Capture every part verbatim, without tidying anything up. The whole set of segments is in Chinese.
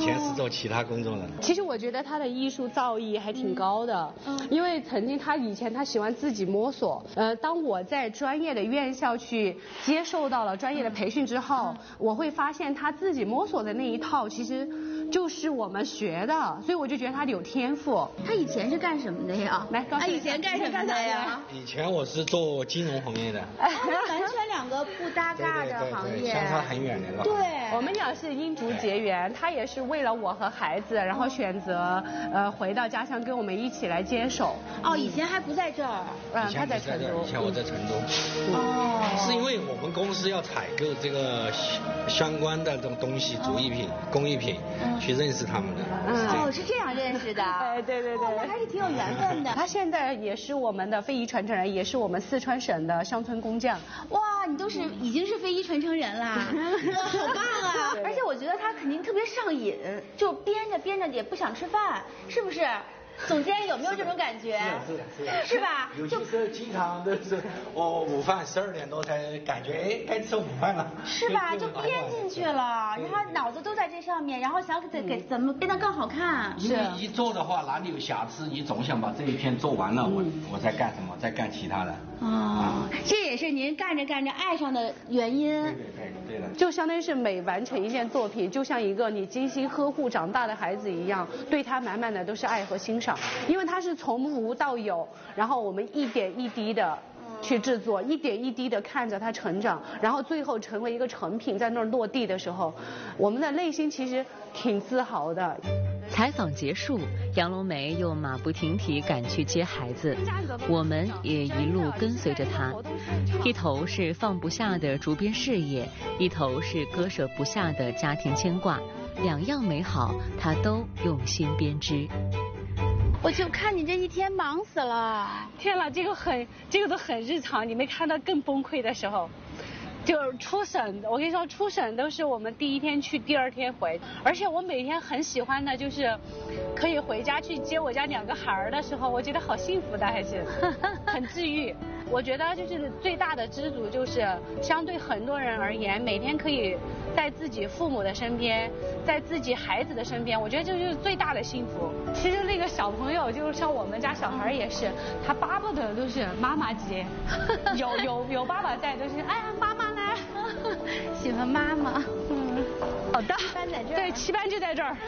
前是做其他工作的。 其实我觉得他的艺术造诣还挺高的，因为曾经他以前他喜欢自己摸索。呃，当我在专业的院校去接受到了专业的培训之后，我会发现他自己摸索的那一套其实就是我们学的，所以我就觉得他有天赋。 他以前是干什么的呀？ 来，告诉他以前干什么的呀？ 以前我是做金融行业的。 完全两个不搭嘎的行业， 相差很远的。 对， 我们俩是因竹结缘，他也是为了我和孩子，然后选择呃回到家乡跟我们一起来接手。 哦，以前还不在这儿。 嗯，他在成都。 以前我在成都。 哦。 是因为我们公司要采购这个相关的这种东西，主艺品、工艺品，去认识他们的。 哦，是这样认识的。 对对对对。 那还是挺有缘分的。 他现在也是我们的非遗传承人，也是我们四川省的乡村工匠。 哇，你都是已经是非遗传承人啦！哇，好棒啊！而且我觉得他肯定特别上瘾，就编着编着也不想吃饭，是不是？总监有没有这种感觉？ 是的，是的， 是吧？ 有些时候经常都是我午饭十二点多才感觉哎该吃午饭了， 是吧？就编进去了，然后脑子都在这上面，然后想给给怎么变得更好看。 因为一做的话哪里有瑕疵，你总想把这一篇做完了，我我再干什么，再干其他的。 哦，这也是您干着干着爱上的原因。 对对对对的。 就相当于是每完成一件作品，就像一个你精心呵护长大的孩子一样，对他满满的都是爱和欣赏。因为它是从无到有，然后我们一点一滴的去制作，一点一滴的看着它成长，然后最后成为一个成品在那儿落地的时候，我们的内心其实挺自豪的。 采访结束，杨龙梅又马不停蹄赶去接孩子，我们也一路跟随着她。一头是放不下的竹编事业，一头是割舍不下的家庭牵挂，两样美好，她都用心编织。 我就看你这一天忙死了。 天哪，这个很，这个都很日常，你没看到更崩溃的时候。就是出省，我跟你说，出省都是我们第一天去，第二天回。而且我每天很喜欢的就是，可以回家去接我家两个孩儿的时候，我觉得好幸福的，还是很治愈。我觉得就是最大的知足，就是相对很多人而言，每天可以在自己父母的身边，在自己孩子的身边，我觉得这就是最大的幸福。其实那个小朋友，就像我们家小孩也是，他巴不得都是妈妈接，有有有爸爸在，都是哎呀妈妈来， 喜欢妈妈。 嗯，好的。 七班在这儿。 对，七班就在这儿。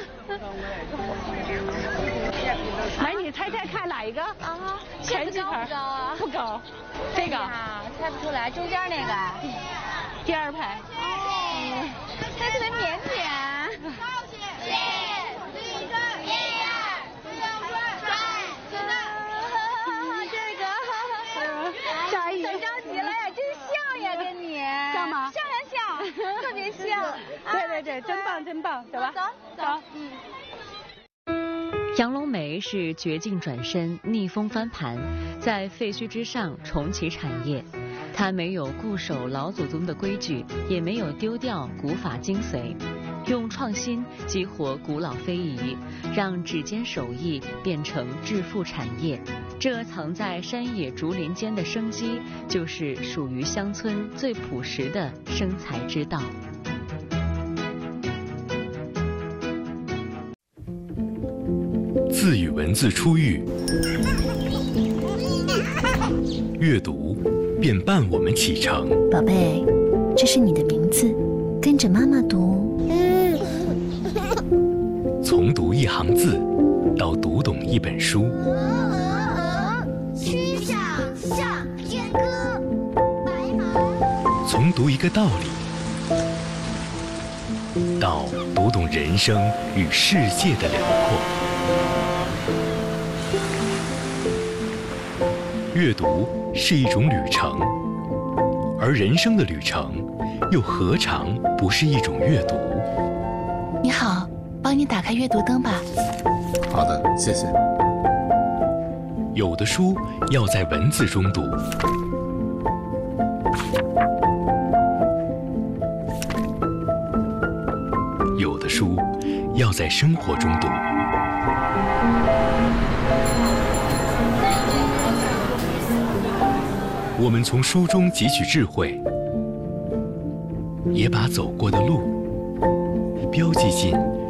来，你猜猜看哪一个？ 啊， 前几排。 不高啊？ 不高。这个。 啊，猜不出来，中间那个。 第二排。 哦，他特别腼腆。 高兴，谢，立正，一二，不要转，转，现在。 这个。小姨。很着急了呀，真像呀，跟你。 像吗？ 像呀像，特别像。 对对对，真棒真棒，走吧。 走走。嗯。 杨龙梅是绝境转身，逆风翻盘，在废墟之上重启产业。她没有固守老祖宗的规矩，也没有丢掉古法精髓，用创新激活古老非遗，让指尖手艺变成致富产业。这藏在山野竹林间的生机，就是属于乡村最朴实的生财之道。 字与文字初遇，阅读便伴我们启程。 宝贝，这是你的名字，跟着妈妈读。 从读一行字，到读懂一本书。 曲项向天歌，白马。 从读一个道理，到读懂人生与世界的辽阔。阅读是一种旅程，而人生的旅程又何尝不是一种阅读？ 你好，帮你打开阅读灯吧。 好的，谢谢。 有的书要在文字中读，有的书要在生活中读。我们从书中汲取智慧，也把走过的路标记进